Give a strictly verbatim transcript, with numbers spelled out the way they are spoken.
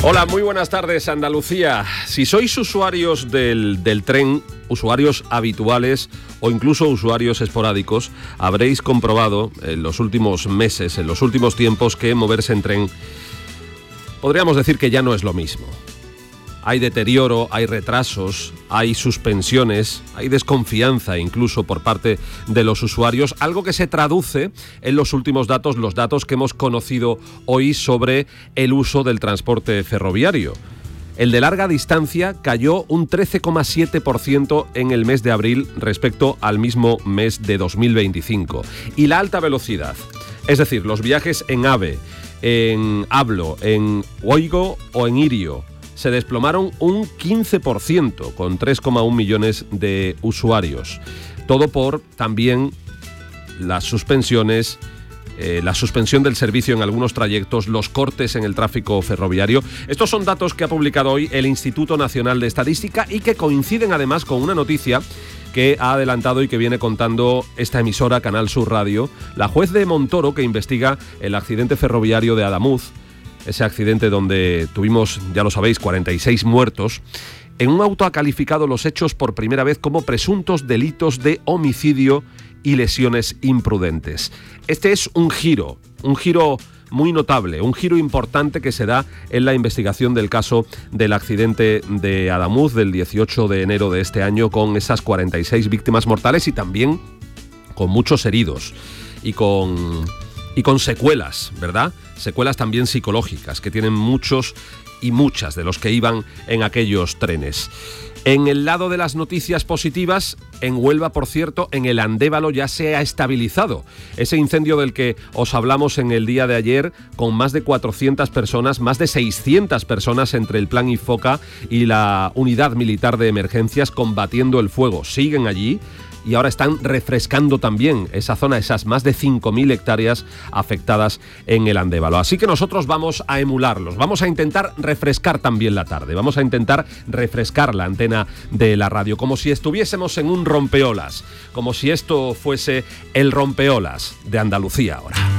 Hola, muy buenas tardes, Andalucía. Si sois usuarios del, del tren, usuarios habituales o incluso usuarios esporádicos, habréis comprobado en los últimos meses, en los últimos tiempos, que moverse en tren, podríamos decir que ya no es lo mismo. Hay deterioro, hay retrasos, hay suspensiones, hay desconfianza incluso por parte de los usuarios, algo que se traduce en los últimos datos, los datos que hemos conocido hoy sobre el uso del transporte ferroviario. El de larga distancia cayó un trece coma siete por ciento en el mes de abril respecto al mismo mes de dos mil veinticinco. Y la alta velocidad, es decir, los viajes en AVE, en Ablo, en Oigo o en Irio, se desplomaron un quince por ciento, con tres coma uno millones de usuarios. Todo por también las suspensiones, eh, la suspensión del servicio en algunos trayectos, los cortes en el tráfico ferroviario. Estos son datos que ha publicado hoy el Instituto Nacional de Estadística y que coinciden además con una noticia que ha adelantado y que viene contando esta emisora, Canal Sur Radio. La juez de Montoro, que investiga el accidente ferroviario de Adamuz, ese accidente donde tuvimos, ya lo sabéis, cuarenta y seis muertos, en un auto ha calificado los hechos por primera vez como presuntos delitos de homicidio y lesiones imprudentes. Este es un giro, un giro muy notable, un giro importante que se da en la investigación del caso del accidente de Adamuz del dieciocho de enero de este año, con esas cuarenta y seis víctimas mortales y también con muchos heridos y con... y con secuelas, ¿verdad? Secuelas también psicológicas, que tienen muchos y muchas de los que iban en aquellos trenes. En el lado de las noticias positivas, en Huelva, por cierto, en el Andévalo ya se ha estabilizado. Ese incendio del que os hablamos en el día de ayer, con más de cuatrocientas personas, más de seiscientas personas entre el Plan IFOCA y la Unidad Militar de Emergencias combatiendo el fuego. Siguen allí. Y ahora están refrescando también esa zona, esas más de cinco mil hectáreas afectadas en el Andévalo. Así que nosotros vamos a emularlos, vamos a intentar refrescar también la tarde, vamos a intentar refrescar la antena de la radio, como si estuviésemos en un rompeolas, como si esto fuese el rompeolas de Andalucía ahora.